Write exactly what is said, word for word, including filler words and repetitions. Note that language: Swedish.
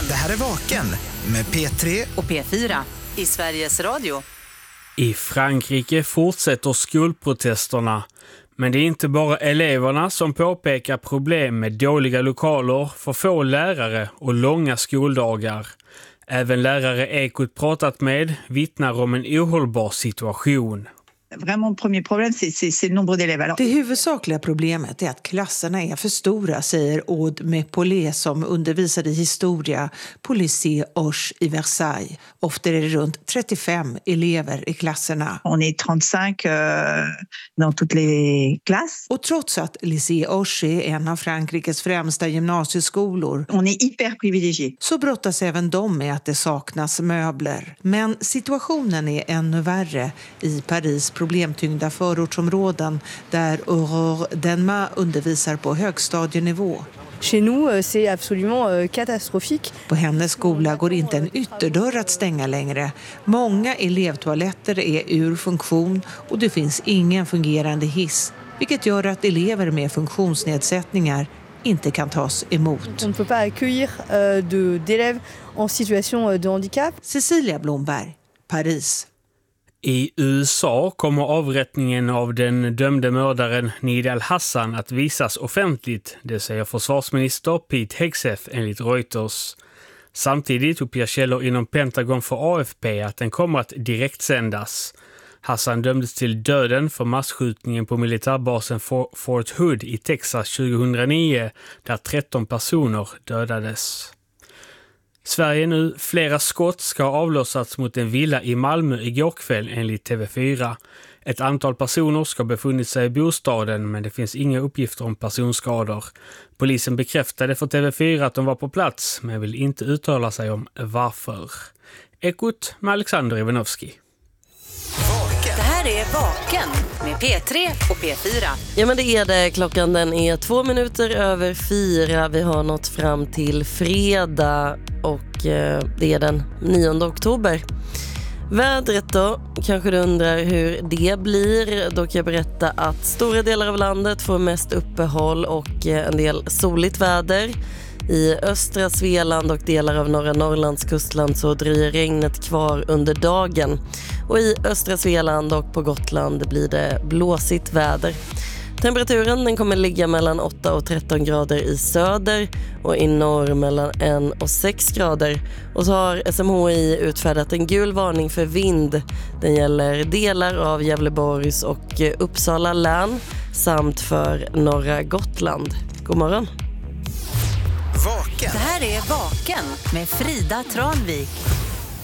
Vaken. Det här är Vaken med P tre och P fyra i Sveriges Radio. I Frankrike fortsätter skolprotesterna. Men det är inte bara eleverna som påpekar problem med dåliga lokaler, för få lärare och långa skoldagar. Även lärare Ekot pratat med vittnar om en ohållbar situation. Vraiment, premier problème, c'est, c'est, c'est le nombre d'élèves. Alors... Det huvudsakliga problemet är att klasserna är för stora, säger Aude Mepollet som undervisade i historia på Lycée Hoche i Versailles. Ofta är det runt trettiofem elever i klasserna. On est trente-cinq euh, dans toutes les classes. Och trots att Lycée Hoche är en av Frankrikes främsta gymnasieskolor, on est hyper privilégié. Så brottas även de med att det saknas möbler. Men situationen är ännu värre i Paris problemtyngda förortsområden där Aurore Denma undervisar på högstadienivå. Chez nous, c'est absolument catastrophique. På hennes skola går inte en ytterdörr att stänga längre. Många elevtoaletter är ur funktion och det finns ingen fungerande hiss, vilket gör att elever med funktionsnedsättningar inte kan tas emot. On ne peut pas accueillir euh, de, d'élèves en situation de handicap. Cecilia Blomberg, Paris. I U S A kommer avrättningen av den dömde mördaren Nidal Hassan att visas offentligt, det säger försvarsminister Pete Hegseth enligt Reuters. Samtidigt uppger källor inom Pentagon för A F P att den kommer att direktsändas. Hassan dömdes till döden för massskjutningen på militärbasen Fort Hood i Texas tjugohundranio, där tretton personer dödades. Sverige nu, flera skott ska ha avlossats mot en villa i Malmö igår kväll enligt T V fyra. Ett antal personer ska befunnit sig i bostaden, men det finns inga uppgifter om personskador. Polisen bekräftade för T V fyra att de var på plats, men vill inte uttala sig om varför. Ekot med Alexander Ivanovski. Det här är Vaken med P tre och P fyra. Ja, men det är det. Klockan den är två minuter över fyra. Vi har nått fram till fredag och eh, det är den nionde oktober. Vädret då, kanske du undrar hur det blir. Då kan jag berätta att stora delar av landet får mest uppehåll och eh, en del soligt väder. I östra Svealand och delar av norra Norrlands kustland så dröjer regnet kvar under dagen. Och i östra Svealand och på Gotland blir det blåsigt väder. Temperaturen den kommer ligga mellan åtta och tretton grader i söder och i norr mellan ett och sex grader. Och så har S M H I utfärdat en gul varning för vind. Den gäller delar av Gävleborgs och Uppsala län samt för norra Gotland. God morgon! Vaken. Det här är Vaken med Frida Tranvik.